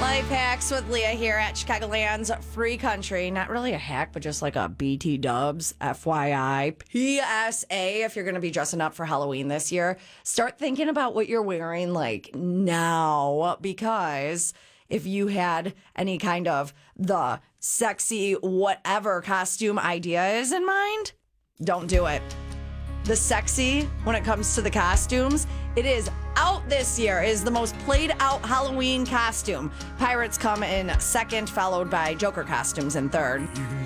Life hacks with Leah here at Chicagoland's Free Country. Not really a hack, but just like a BT Dubs, FYI, PSA. If you're going to be dressing up for Halloween this year, start thinking about what you're wearing like now. Because if you had any kind of the sexy whatever costume ideas in mind, don't do it. The sexy, when it comes to the costumes, it is out this year. It is the most played out Halloween costume. Pirates come in second, followed by Joker costumes in third.